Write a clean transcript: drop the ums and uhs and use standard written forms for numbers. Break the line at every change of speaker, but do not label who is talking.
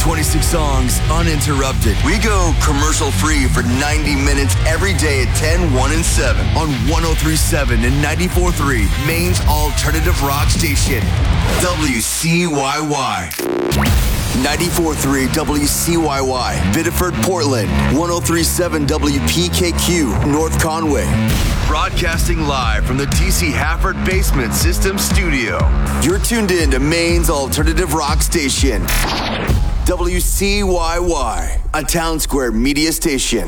26 songs uninterrupted. We go commercial free for 90 minutes every day at 10, 1, and 7 on 103.7 and 94.3, Maine's alternative rock station, WCYY. 94.3 WCYY, Biddeford, Portland. 103.7 WPKQ, North Conway. Broadcasting live from the TC Hafford Basement System Studio. You're tuned in to Maine's alternative rock station, WCYY, a Town Square media station.